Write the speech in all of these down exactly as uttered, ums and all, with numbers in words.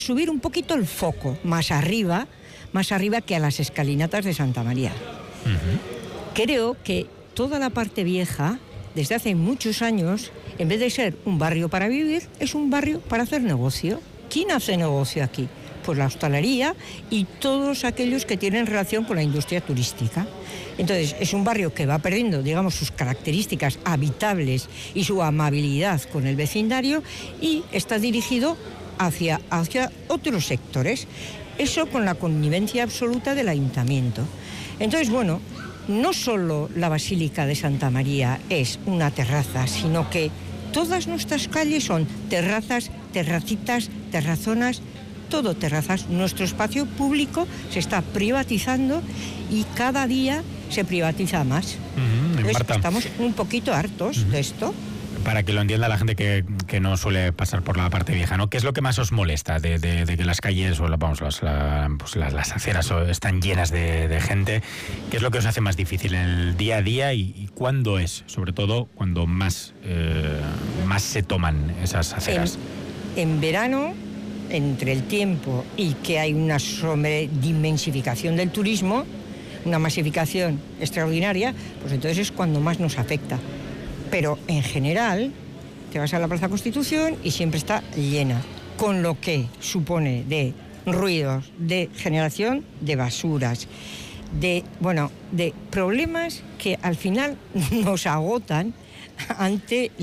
subir un poquito el foco más arriba, más arriba que a las escalinatas de Santa María. Uh-huh. Creo que toda la parte vieja, desde hace muchos años, en vez de ser un barrio para vivir, es un barrio para hacer negocio. ¿Quién hace negocio aquí? Pues la hostelería y todos aquellos que tienen relación con la industria turística. Entonces, es un barrio que va perdiendo, digamos, sus características habitables y su amabilidad con el vecindario y está dirigido hacia, hacia otros sectores. Eso con la connivencia absoluta del ayuntamiento. Entonces, bueno, no solo la Basílica de Santa María es una terraza, sino que todas nuestras calles son terrazas, terracitas, terrazonas, todo terrazas. Nuestro espacio público se está privatizando y cada día se privatiza más. Uh-huh. Entonces, Marta, estamos un poquito hartos uh-huh. de esto. Para que lo entienda la gente que, que no suele pasar por la parte vieja, ¿no? ¿Qué es lo que más os molesta de, de, de que las calles o vamos, las, la, pues las, las aceras están llenas de, de gente? ¿Qué es lo que os hace más difícil en el día a día y, y cuándo es, sobre todo, cuando más, eh, más se toman esas aceras? En, en verano, entre el tiempo y que hay una sobredimensificación del turismo, una masificación extraordinaria, pues entonces es cuando más nos afecta. Pero en general, te vas a la Plaza Constitución y siempre está llena, con lo que supone de ruidos, de generación de basuras, de, bueno, de problemas que al final nos agotan ante,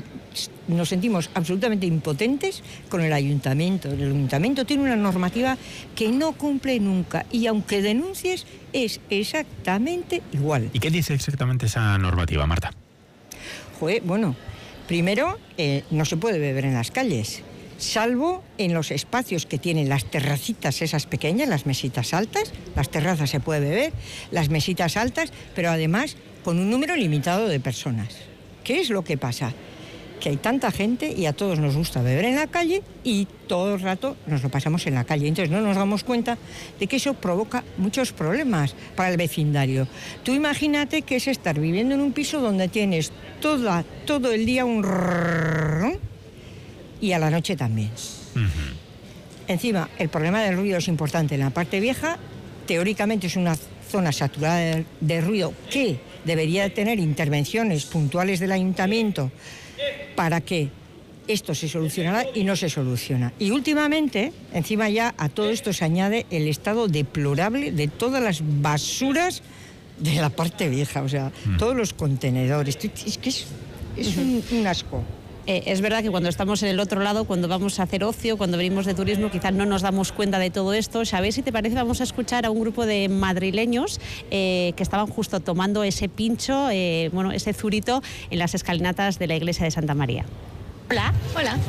nos sentimos absolutamente impotentes con el ayuntamiento. El ayuntamiento tiene una normativa que no cumple nunca y aunque denuncies es exactamente igual. ¿Y qué dice exactamente esa normativa, Marta? Bueno, primero, eh, no se puede beber en las calles, salvo en los espacios que tienen las terracitas esas pequeñas, las mesitas altas. Las terrazas se puede beber, las mesitas altas, pero además con un número limitado de personas. ¿Qué es lo que pasa? Que hay tanta gente y a todos nos gusta beber en la calle y todo el rato nos lo pasamos en la calle. Entonces no nos damos cuenta de que eso provoca muchos problemas para el vecindario. Tú imagínate que es estar viviendo en un piso donde tienes toda, todo el día un rrrr y a la noche también. Uh-huh. Encima, el problema del ruido es importante en la parte vieja. Teóricamente es una zona saturada de, de ruido que debería tener intervenciones puntuales del ayuntamiento para que esto se solucionara y no se soluciona. Y últimamente, encima ya a todo esto se añade el estado deplorable de todas las basuras de la parte vieja, o sea, mm. todos los contenedores. Es que es, es un, un asco. Eh, es verdad que cuando estamos en el otro lado, cuando vamos a hacer ocio, cuando venimos de turismo, quizás no nos damos cuenta de todo esto. ¿Sabéis? Si te parece, vamos a escuchar a un grupo de madrileños eh, que estaban justo tomando ese pincho, eh, bueno, ese zurito en las escalinatas de la iglesia de Santa María. Hola. Hola.